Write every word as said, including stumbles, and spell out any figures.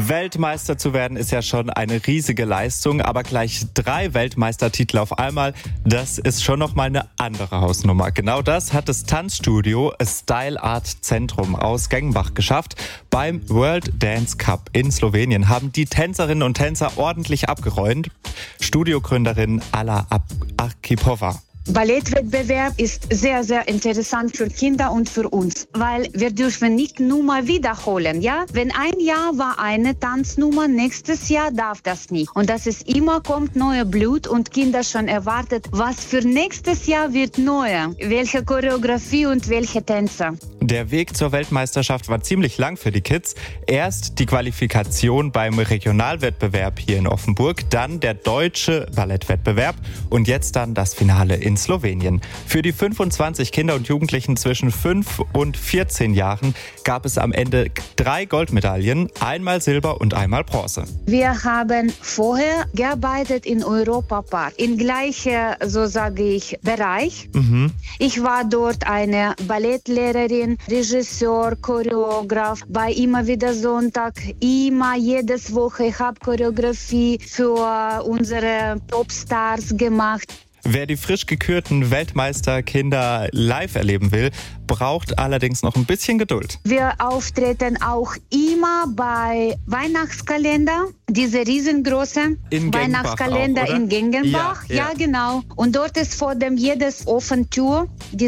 Weltmeister zu werden ist ja schon eine riesige Leistung, aber gleich drei Weltmeistertitel auf einmal, das ist schon nochmal eine andere Hausnummer. Genau das hat das Tanzstudio Style Art Zentrum aus Gengenbach geschafft. Beim World Dance Cup in Slowenien haben die Tänzerinnen und Tänzer ordentlich abgeräumt. Studiogründerin Alla Archipova. Ballettwettbewerb ist sehr, sehr interessant für Kinder und für uns, weil wir dürfen nicht nur mal wiederholen, ja? Wenn ein Jahr war eine Tanznummer, nächstes Jahr darf das nicht. Und dass es immer kommt neue Blut und Kinder schon erwartet, was für nächstes Jahr wird neuer, welche Choreografie und welche Tänzer. Der Weg zur Weltmeisterschaft war ziemlich lang für die Kids. Erst die Qualifikation beim Regionalwettbewerb hier in Offenburg, dann der deutsche Ballettwettbewerb und jetzt dann das Finale in Slowenien. Für die fünfundzwanzig Kinder und Jugendlichen zwischen fünf und vierzehn Jahren gab es am Ende drei Goldmedaillen, einmal Silber und einmal Bronze. Wir haben vorher gearbeitet in Europapark, in gleicher, so sage ich, Bereich. Mhm. Ich war dort eine Ballettlehrerin, Regisseur, Choreograf, bei Immer wieder Sonntag, immer jedes Woche. Ich habe Choreografie für unsere Topstars gemacht. Wer die frisch gekürten Weltmeisterkinder live erleben will, braucht allerdings noch ein bisschen Geduld. Wir auftreten auch immer bei Weihnachtskalender, diese riesengroße in Weihnachtskalender auch, in Gengenbach. Ja, ja. Ja, genau. Und dort ist vor dem jedes Offen Tür.